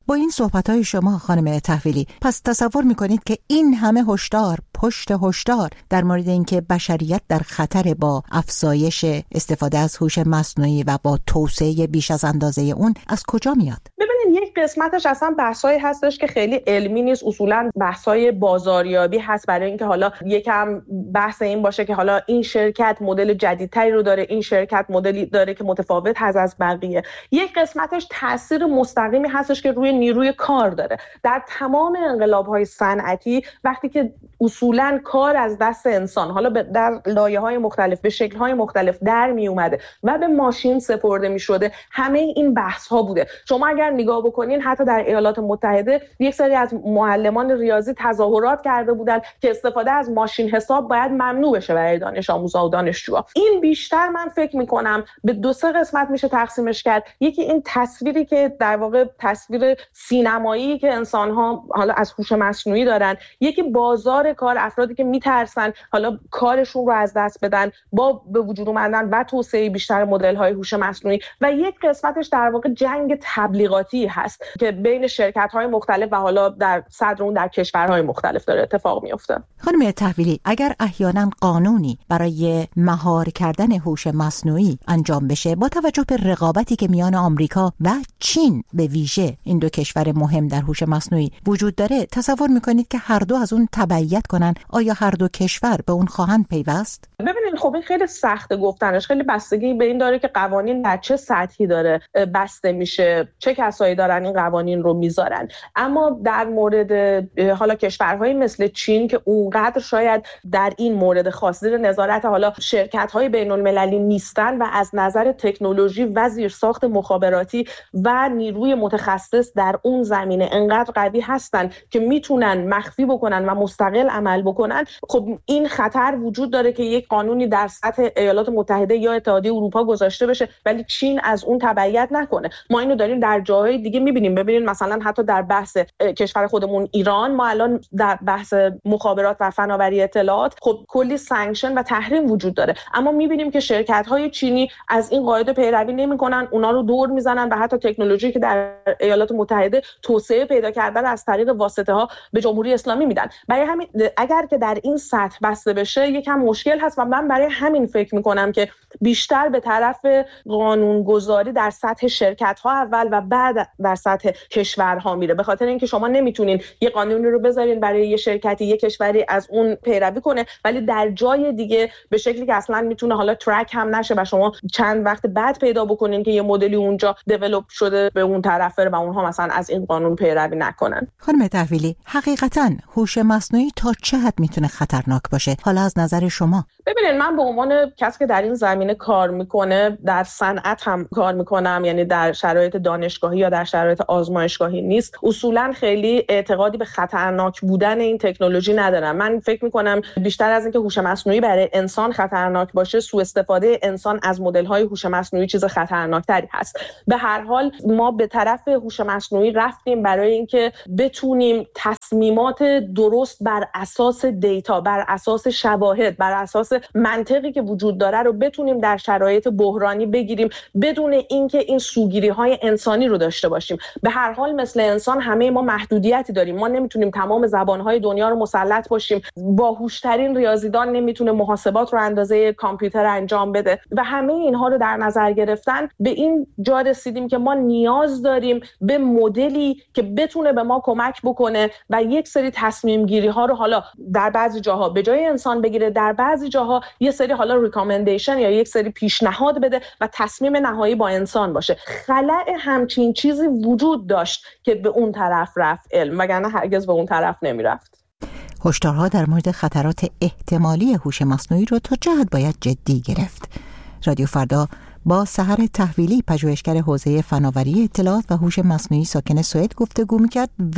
با این صحبت‌های شما خانم تحویلی، پس تصور می‌کنید که این همه هشدار پشت هشدار در مورد اینکه بشریت در خطر با افزایش استفاده از هوش مصنوعی و با توسعه بیش از اندازه اون از کجا میاد؟ ببینید یک قسمتش اصلا بحثایی هستش که خیلی علمی نیست، اصولا بحثای بازاریابی هست، برای اینکه حالا یکم بحث این باشه که حالا این شرکت مدل جدیدتری رو داره، این شرکت مدلی داره که متفاوت هست از بقیه. یک قسمتش تاثیر مستقیمی هستش که روی نیروی کار داره. در تمام انقلاب‌های صنعتی وقتی که اصولاً کار از دست انسان حالا در لایه‌های مختلف به شکل‌های مختلف در می اومده و به ماشین سپرده می‌شده، همه این بحث‌ها بوده. شما اگر نگاه بکنین حتی در ایالات متحده یک سری از معلمان ریاضی تظاهرات کرده بودن که استفاده از ماشین حساب باید ممنوع بشه برای دانش آموزا و دانشجوها. این بیشتر من فکر می‌کنم به دو سه قسمت میشه تقسیمش کرد. یکی این تصویری که در واقع تصویر سینمایی که انسان‌ها حالا از هوش مصنوعی دارن، یکی بازار کار، افرادی که میترسن حالا کارشون رو از دست بدن با به وجود اومدن و توسعه بیشتر مدل‌های هوش مصنوعی، و یک قسمتش در واقع جنگ تبلیغاتی هست که بین شرکت‌های مختلف و حالا در صدر اون در کشورهای مختلف داره اتفاق میفته. خانم تحویلی، اگر احیانا قانونی برای مهار کردن هوش مصنوعی انجام بشه با توجه به رقابتی که میان آمریکا و چین به ویژه این دو کشور مهم در هوش مصنوعی وجود داره، تصور میکنید که هر دو از اون تبعیت کنن؟ آیا هر دو کشور به اون خواهند پیوست؟ ببینید خب این خیلی سخته گفتنش، خیلی بستگی به این داره که قوانین در چه سطحی داره بسته میشه، چه کسایی دارن این قوانین رو میذارن. اما در مورد حالا کشورهای مثل چین که اونقدر شاید در این مورد خاص زیر نظارت حالا شرکت‌های بین‌المللی نیستن و از نظر تکنولوژی و زیرساخت مخابراتی و نیروی متخصص در اون زمینه انقدر قوی هستن که میتونن مخفی بکنن و مستقل عمل بکنن، خب این خطر وجود داره که یک قانونی در سطح ایالات متحده یا اتحادیه اروپا گذاشته بشه ولی چین از اون تبعیت نکنه. ما اینو داریم در جاهای دیگه میبینیم. ببینید مثلا حتی در بحث کشور خودمون ایران، ما الان در بحث مخابرات و فناوری اطلاعات خب کلی سانکشن و تحریم وجود داره، اما میبینیم که شرکت‌های چینی از این قاعده پیروی نمی‌کنن، اونا رو دور میزنن و حتی تکنولوژی که در ایالات متحده توسعه پیدا کرده از طریق واسطه‌ها به جمهوری اسلامی میدن. برای همین اگر که در این سطح بسته بشه یکم مشکل هست و من برای همین فکر میکنم که بیشتر به طرف قانونگذاری در سطح شرکت‌ها اول و بعد در سطح کشورها میره، به خاطر اینکه شما نمیتونین یه قانونی رو بذارین برای یه شرکتی یه کشوری از اون پیروی کنه ولی در جای دیگه به شکلی که اصلا میتونه حالا ترک هم نشه و شما چند وقت بعد پیدا بکنین که یه مدلی اونجا دیولپ شده به اون طرف بره و اونها مثلا از این قانون پیروی نکنن. خانم تحویلی، حقیقتاً هوش مصنوعی تا چه حد میتونه خطرناک باشه حالا از نظر شما؟ ببینید من به عنوان کسی که در این زمینه کار میکنه، در صنعت هم کار میکنم، یعنی در شرایط دانشگاهی یا در شرایط آزمایشگاهی نیست، اصولا خیلی اعتقادی به خطرناک بودن این تکنولوژی ندارم. من فکر میکنم بیشتر از اینکه هوش مصنوعی برای انسان خطرناک باشه، سوء استفاده انسان از مدل‌های هوش مصنوعی چیز خطرناکتری هست. به هر حال ما به طرف هوش مصنوعی رفتیم برای اینکه بتونیم تصمیمات درست بر اساس دیتا، بر اساس شواهد، بر اساس منطقی که وجود داره رو بتونیم در شرایط بحرانی بگیریم بدون اینکه این سوگیری‌های انسانی رو داشته باشیم. به هر حال مثل انسان همه ما محدودیتی داریم. ما نمیتونیم تمام زبان‌های دنیا رو مسلط باشیم. باهوش‌ترین ریاضیدان نمیتونه محاسبات رو اندازه کامپیوتر انجام بده و همه اینها رو در نظر گرفتن به این جا رسیدیم که ما نیاز داریم به مدلی که بتونه به ما کمک بکنه و یک سری تصمیم گیری ها رو حالا در بعضی جاها به جای انسان بگیره، در بعضی جاها یه سری حالا ریکامندیشن یا یک سری پیشنهاد بده و تصمیم نهایی با انسان باشه. خلأ همچین چیزی وجود داشت که به اون طرف رفت علم، وگرنه هرگز به اون طرف نمیرفت. هشدارها در مورد خطرات احتمالی هوش مصنوعی رو تا چه حد باید جدی گرفت؟ رادیو فردا با سحر تحویلی، پژوهشگر حوزه فناوری اطلاعات و هوش مصنوعی ساکن سوئد گفتگو می‌کرد و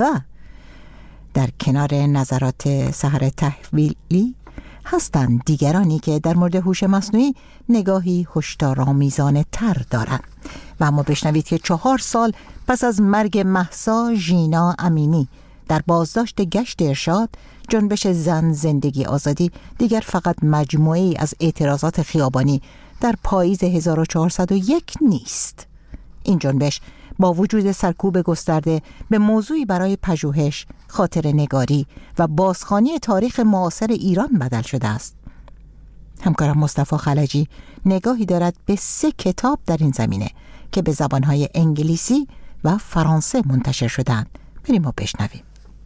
در کنار نظرات سحر تحویلی هستند دیگرانی که در مورد هوش مصنوعی نگاهی هشدارآمیزانه تر دارند. و اما بشنوید که چهار سال پس از مرگ مهسا ژینا امینی در بازداشت گشت ارشاد، جنبش زن زندگی آزادی دیگر فقط مجموعه‌ای از اعتراضات خیابانی در پاییز هزار و چهارصد و یک نیست. این جنبش با وجود سرکوب گسترده به موضوعی برای پژوهش، خاطره نگاری و بازخوانی تاریخ معاصر ایران بدل شده است. همکارم مصطفی خلجی نگاهی دارد به سه کتاب در این زمینه که به زبانهای انگلیسی و فرانسه منتشر شدند. بریم و بشنویم.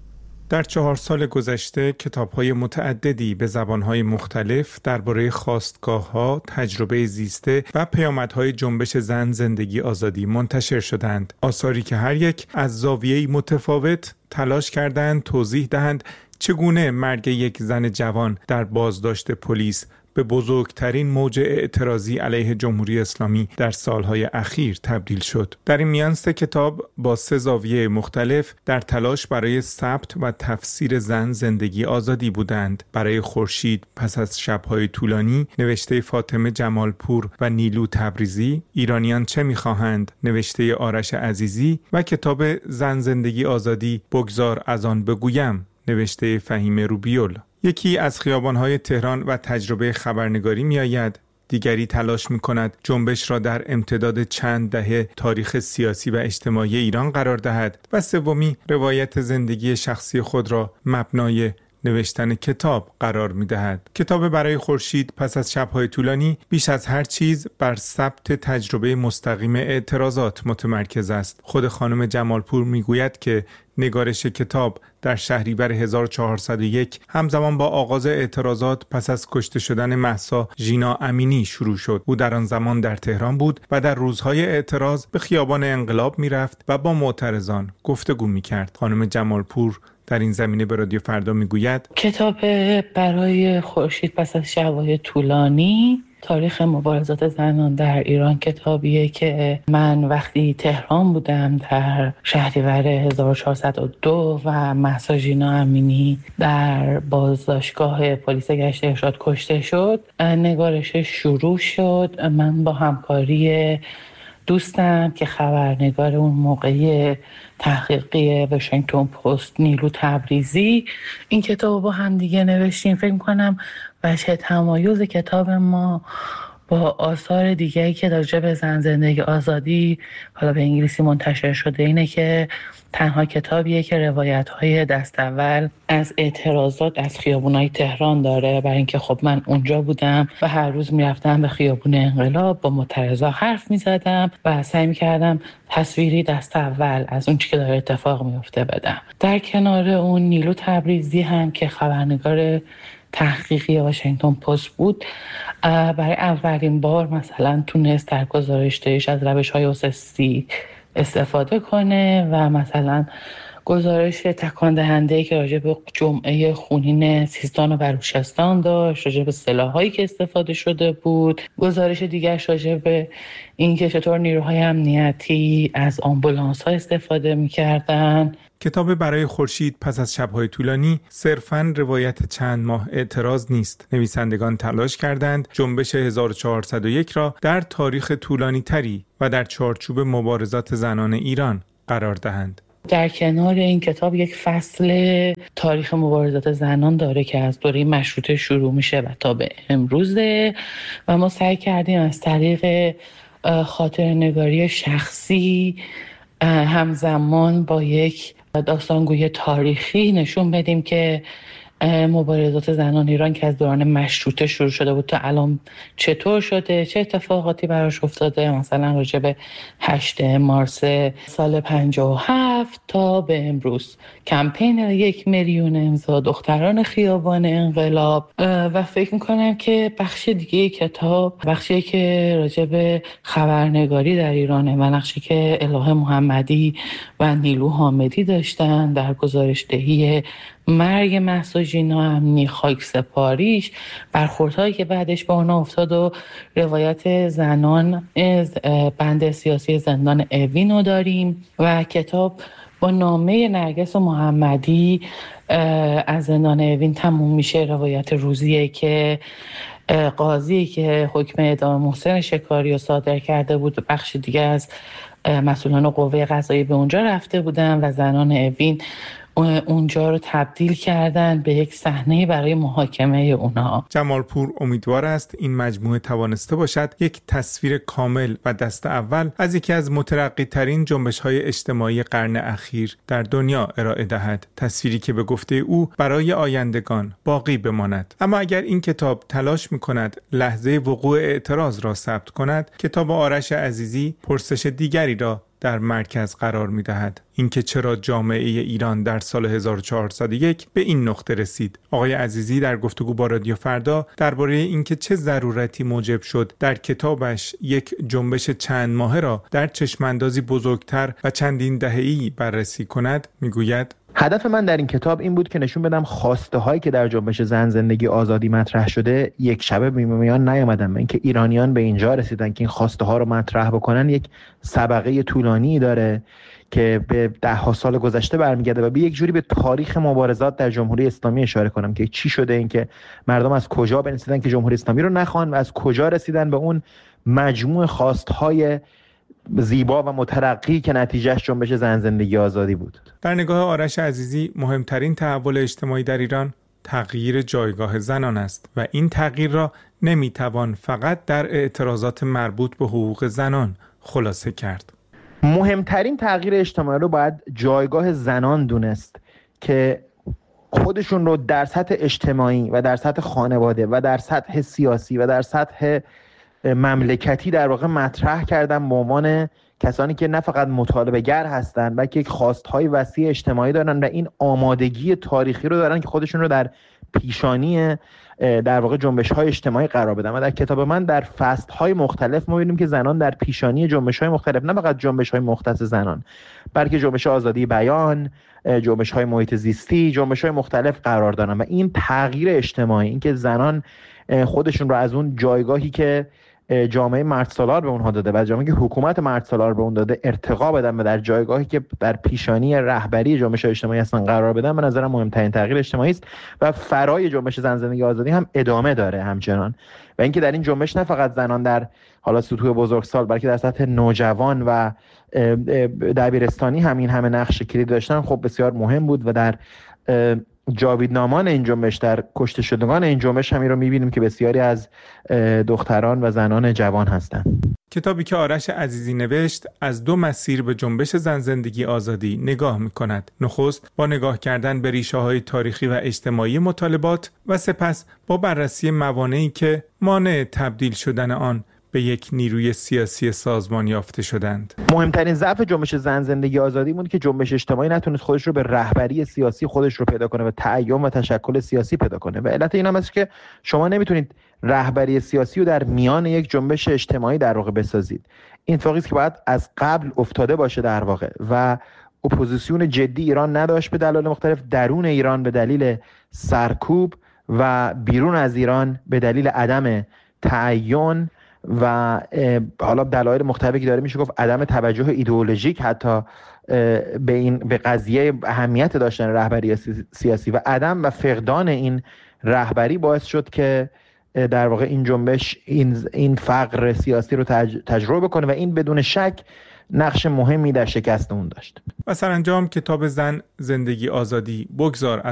در چهار سال گذشته کتاب‌های متعددی به زبان‌های مختلف درباره خاستگاه‌ها، تجربه زیسته و پیامدهای جنبش زن زندگی آزادی منتشر شدند. آثاری که هر یک از زاویه‌ای متفاوت تلاش کردند توضیح دهند چگونه مرگ یک زن جوان در بازداشت پلیس به بزرگترین موج اعتراضی علیه جمهوری اسلامی در سالهای اخیر تبدیل شد. در این میان سه کتاب با سه زاویه مختلف در تلاش برای ثبت و تفسیر زن زندگی آزادی بودند. برای خورشید پس از شب‌های طولانی نوشته فاطمه جمالپور و نیلو تبریزی، ایرانیان چه می‌خواهند نوشته آرش عزیزی و کتاب زن زندگی آزادی بگذار از آن بگویم نوشته فهیم روبیول. یکی از خیابان‌های تهران و تجربه خبرنگاری می‌آید، دیگری تلاش می‌کند جنبش را در امتداد چند دهه تاریخ سیاسی و اجتماعی ایران قرار دهد و سومی روایت زندگی شخصی خود را مبنای نوشتن کتاب قرار می‌دهد. کتاب برای خورشید پس از شب‌های طولانی بیش از هر چیز بر ثبت تجربه مستقیم اعتراضات متمرکز است. خود خانم جمالپور می‌گوید که نگارش کتاب در شهریور هزار و چهارصد و یک همزمان با آغاز اعتراضات پس از کشته شدن مهسا ژینا امینی شروع شد. او در آن زمان در تهران بود و در روزهای اعتراض به خیابان انقلاب می‌رفت و با معترضان گفتگو می‌کرد. خانم جمالپور در این زمینه به رادیو فردا میگوید کتاب برای خورشید پس از شب‌های طولانی تاریخ مبارزات زنان در ایران کتابیه که من وقتی تهران بودم در شهریور هزار و چهارصد و دو و مهسا ژینا امینی در بازداشتگاه پلیس گشت ارشاد کشته شد نگارش شروع شد. من با همکاری دوستم که خبرنگار اون موقعی تحقیقی واشنگتن پست نیلو تبریزی این کتاب با هم دیگه نوشتیم. فکر می‌کنم وجه تمایز کتاب ما با آثار دیگه‌ای که راجع به زن زندگی آزادی حالا به انگلیسی منتشر شده اینه که تنها کتابیه که روایت‌های دست اول از اعتراضات از خیابونای تهران داره، برای اینکه خب من اونجا بودم و هر روز میرفتم به خیابون انقلاب با معترضا حرف میزدم و سعی میکردم تصویری دست اول از اون چیزی که داره اتفاق میفته بدم. در کنار اون نیلو تبریزی هم که خبرنگار تحقیقی واشنگتن پست بود برای اولین بار مثلا تونست در گزارش‌هایش از روش‌های اوسستی استفاده کنه و مثلا گزارش تکان دهنده که راجع به جمعه خونین سیستان و بلوچستان داشت، راجع به سلاحایی که استفاده شده بود. گزارش دیگرش راجع به اینکه چطور نیروهای امنیتی از آمبولانس‌ها استفاده می‌کردن. کتاب برای خورشید پس از شب‌های طولانی صرفاً روایت چند ماه اعتراض نیست. نویسندگان تلاش کردند جنبش هزار و چهارصد و یک را در تاریخ طولانی تری و در چارچوب مبارزات زنان ایران قرار دهند. در کنار این کتاب یک فصل تاریخ مبارزات زنان داره که از دوره مشروطه شروع میشه و تا به امروزه و ما سعی کردیم از طریق خاطره نگاری شخصی همزمان با یک داستانگوی تاریخی نشون بدیم که مبارزات زنان ایران که از دوران مشروطه شروع شده بود تا الان چطور شده، چه اتفاقاتی براش افتاده، مثلا راجع به هشتم مارس سال پنجاه و هفت تا به امروز کمپین یک میلیون امضا دختران خیابان انقلاب. و فکر میکنم که بخش دیگه کتاب بخشی که راجع به خبرنگاری در ایرانه و نقشی که الهه محمدی و نیلو حامدی داشتن در گزارش دهی مرگ مهسا ژینا امینی، خاک سپاریش، برخوردهایی که بعدش به اونا افتاد و روایت زنان از بند سیاسی زندان اوین رو داریم و کتاب با نامه نرگس و محمدی از زندان اوین تموم میشه. روایت روزیه که قاضی که حکم اعدام محسن شکاری رو صادر کرده بود بخش دیگه از مسئولان قوه قضاییه به اونجا رفته بودن و زنان اوین اونجا رو تبدیل کردن به یک صحنه برای محاکمه اونها. جمالپور امیدوار است این مجموعه توانسته باشد یک تصویر کامل و دست اول از یکی از مترقی ترین جنبش‌های اجتماعی قرن اخیر در دنیا ارائه دهد، تصویری که به گفته او برای آیندگان باقی بماند. اما اگر این کتاب تلاش می‌کند لحظه وقوع اعتراض را ثبت کند، کتاب آرش عزیزی پرسش دیگری را در مرکز قرار می‌دهد، اینکه چرا جامعه ایران در سال هزار و چهارصد و یک به این نقطه رسید. آقای عزیزی در گفتگو با رادیو فردا درباره اینکه چه ضرورتی موجب شد در کتابش یک جنبش چند ماهه را در چشماندازی بزرگتر و چندین دهه‌ای بررسی کند، میگوید: هدف من در این کتاب این بود که نشون بدم خواسته هایی که در جنبش زن زندگی آزادی مطرح شده یک شبه به میان نیامدن. اینکه ایرانیان به اینجا رسیدن که این خواسته ها رو مطرح بکنن یک سابقه طولانی داره که به ده ها سال گذشته برمیگرده و به یک جوری به تاریخ مبارزات در جمهوری اسلامی اشاره کنم که چی شده، اینکه مردم از کجا برسیدن که جمهوری اسلامی رو نخوان و از کجا رسیدن به اون مجموع خواستهای زیبا و مترقی که نتیجهش جنبش زن زندگی آزادی بود. در نگاه آرش عزیزی مهمترین تحول اجتماعی در ایران تغییر جایگاه زنان است و این تغییر را نمیتوان فقط در اعتراضات مربوط به حقوق زنان خلاصه کرد. مهمترین تغییر اجتماعی رو باید جایگاه زنان دونست که خودشون رو در سطح اجتماعی و در سطح خانواده و در سطح سیاسی و در سطح مملکتی در واقع مطرح کردن به عنوان کسانی که نه فقط مطالبه گر هستن بلکه یک خواستهای وسیع اجتماعی دارن و این آمادگی تاریخی رو دارن که خودشون رو در پیشانی در واقع جنبش‌های اجتماعی قرار بدن. و در کتاب من در فصل‌های مختلف ما می‌بینیم که زنان در پیشانی جنبش‌های مختلف، نه فقط جنبش‌های مختص زنان بلکه جنبش آزادی بیان، جنبش‌های محیط زیستی، جنبش‌های مختلف قرار دارن و این تغییر اجتماعی، این که زنان خودشون رو از اون جایگاهی که جامعه مردسالار به اونها داده و جامعه که حکومت مردسالار به اون داده ارتقا بدن و در جایگاهی که در پیشانی رهبری جنبش اجتماعی هستن قرار بدن، به نظرم مهمترین تغییر اجتماعی است و فرای جنبش زن زندگی آزادی هم ادامه داره همچنان. و اینکه در این جنبش نه فقط زنان در حالا سطوح بزرگسال بلکه در سطح نوجوان و دبیرستانی همین همه نقش کلید داشتن خب بسیار مهم بود و در جاویدنامان این جنبش، در کشته شدگان این جنبش همین رو می‌بینیم که بسیاری از دختران و زنان جوان هستند. کتابی که آرش عزیزی نوشت از دو مسیر به جنبش زن زندگی آزادی نگاه می‌کند. نخست با نگاه کردن به ریشه‌های تاریخی و اجتماعی مطالبات و سپس با بررسی موانعی که مانع تبدیل شدن آن به یک نیروی سیاسی سازمان یافته شدند. مهمترین ضعف جنبش زن زندگی آزادی بود که جنبش اجتماعی نتونست خودش رو به رهبری سیاسی خودش رو پیدا کنه و تعین و تشکل سیاسی پیدا کنه و علت این هم است که شما نمیتونید رهبری سیاسی رو در میان یک جنبش اجتماعی در واقع بسازید. این اتفاقی است که باید از قبل افتاده باشه در واقع و اپوزیسیون جدی ایران نداشت به دلایل مختلف، درون ایران به دلیل سرکوب و بیرون از ایران به دلیل عدم تعین و حالا دلایل مختلفی داره، میشه گفت عدم توجه ایدئولوژیک حتی به این به قضیه اهمیت داشتن رهبری سیاسی و عدم و فقدان این رهبری باعث شد که در واقع این جنبش این این فقر سیاسی رو تج، تجربه کنه و این بدون شک نقش مهمی در شکست اون داشت. و سرانجام کتاب زن زندگی آزادی بگذار